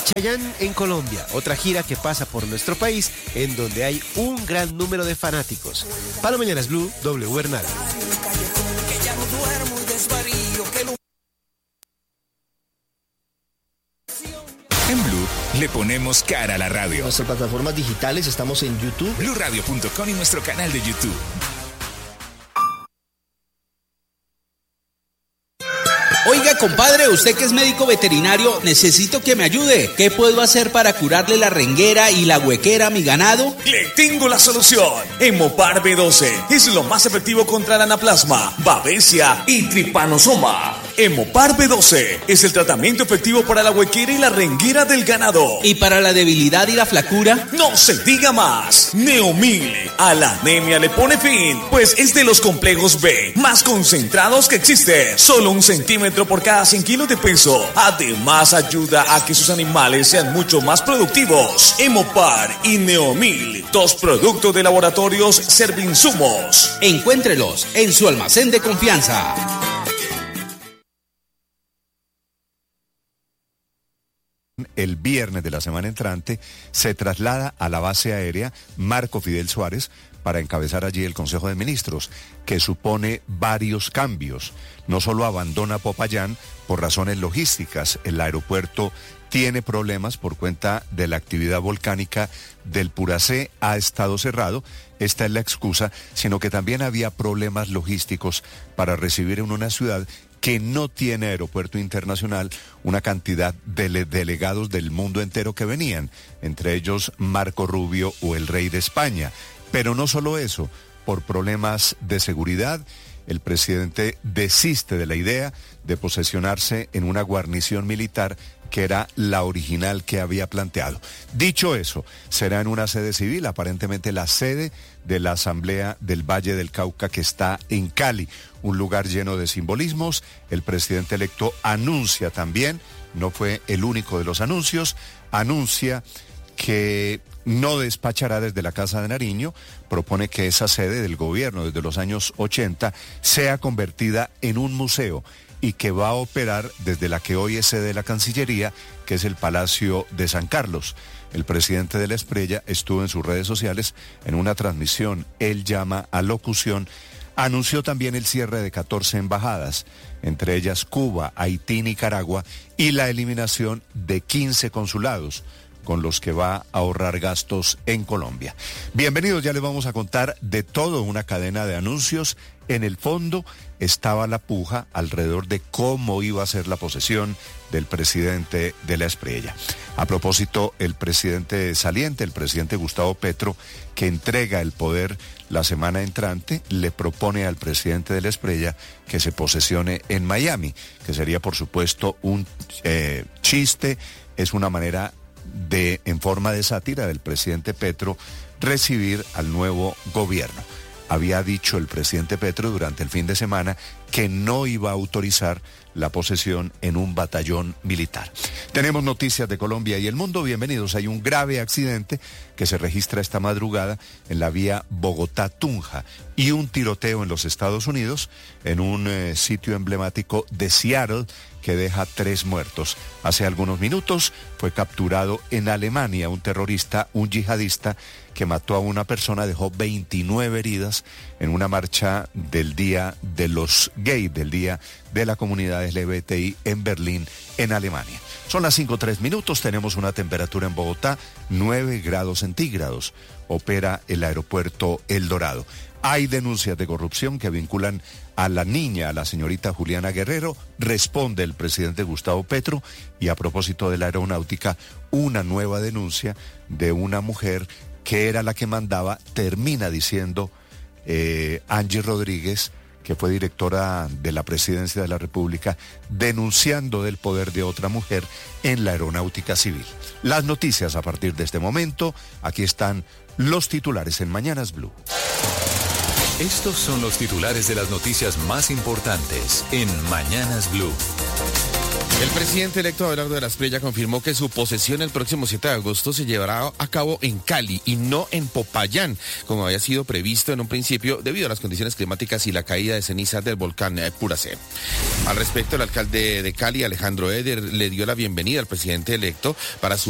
Chayanne en Colombia, otra gira que pasa por nuestro país en donde hay un gran número de fanáticos. Para Mañanas Blue, W Bernal. En Blue le ponemos cara a la radio. En nuestras plataformas digitales estamos en YouTube, BluRadio.com y nuestro canal de YouTube. Oiga, compadre, usted que es médico veterinario, necesito que me ayude. ¿Qué puedo hacer para curarle la renguera y la huequera a mi ganado? Le tengo la solución. Hemopar B12 es lo más efectivo contra el anaplasma, babesia y tripanosoma. Hemopar B12 es el tratamiento efectivo para la huequera y la renguera del ganado. ¿Y para la debilidad y la flacura? No se diga más. Neomil a la anemia le pone fin, pues es de los complejos B más concentrados que existen. Solo 1 centímetro por cada 100 kilos de peso. Además ayuda a que sus animales sean mucho más productivos. Hemopar y Neomil, 2 productos de laboratorios Servinsumos. Encuéntrelos en su almacén de confianza. El viernes de la semana entrante se traslada a la base aérea Marco Fidel Suárez para encabezar allí el Consejo de Ministros, que supone varios cambios. No solo abandona Popayán por razones logísticas, el aeropuerto tiene problemas por cuenta de la actividad volcánica del Puracé, ha estado cerrado, esta es la excusa, sino que también había problemas logísticos para recibir en una ciudad que no tiene aeropuerto internacional una cantidad de delegados del mundo entero que venían, entre ellos Marco Rubio o el rey de España. Pero no solo eso, por problemas de seguridad, el presidente desiste de la idea de posesionarse en una guarnición militar que era la original que había planteado. Dicho eso, será en una sede civil, aparentemente la sede de la Asamblea del Valle del Cauca, que está en Cali, un lugar lleno de simbolismos. El presidente electo anuncia también, no fue el único de los anuncios, anuncia que no despachará desde la Casa de Nariño, propone que esa sede del gobierno desde los años 80 sea convertida en un museo y que va a operar desde la que hoy es sede de la Cancillería, que es el Palacio de San Carlos. El presidente de la Espriella estuvo en sus redes sociales en una transmisión, él llama a locución, anunció también el cierre de 14 embajadas, entre ellas Cuba, Haití, Nicaragua, y la eliminación de 15 consulados, con los que va a ahorrar gastos en Colombia. Bienvenidos, ya les vamos a contar de todo, una cadena de anuncios. En el fondo estaba la puja alrededor de cómo iba a ser la posesión del presidente de la Espriella. A propósito, el presidente saliente, el presidente Gustavo Petro, que entrega el poder la semana entrante, le propone al presidente de la Espriella que se posesione en Miami, que sería por supuesto un chiste, es una manera de, en forma de sátira del presidente Petro, recibir al nuevo gobierno. Había dicho el presidente Petro durante el fin de semana que no iba a autorizar la posesión en un batallón militar. Tenemos noticias de Colombia y el mundo. Bienvenidos. Hay un grave accidente que se registra esta madrugada en la vía Bogotá-Tunja y un tiroteo en los Estados Unidos en un sitio emblemático de Seattle que deja 3 muertos. Hace algunos minutos fue capturado en Alemania un terrorista, un yihadista, que mató a una persona, dejó 29 heridas en una marcha del Día de los Gays, del Día de la Comunidad LGBTI en Berlín, en Alemania. Son las 5:03, tenemos una temperatura en Bogotá, 9 grados centígrados. Opera el aeropuerto El Dorado. Hay denuncias de corrupción que vinculan a la niña, a la señorita Juliana Guerrero. Responde el presidente Gustavo Petro. Y a propósito de la aeronáutica, una nueva denuncia de una mujer que era la que mandaba, termina diciendo Angie Rodríguez, que fue directora de la Presidencia de la República, denunciando del poder de otra mujer en la aeronáutica civil. Las noticias a partir de este momento, aquí están los titulares en Mañanas Blue. Estos son los titulares de las noticias más importantes en Mañanas Blue. El presidente electo Abelardo de la Espriella confirmó que su posesión el próximo 7 de agosto se llevará a cabo en Cali y no en Popayán, como había sido previsto en un principio debido a las condiciones climáticas y la caída de cenizas del volcán Puracé. Al respecto, el alcalde de Cali, Alejandro Eder, le dio la bienvenida al presidente electo para su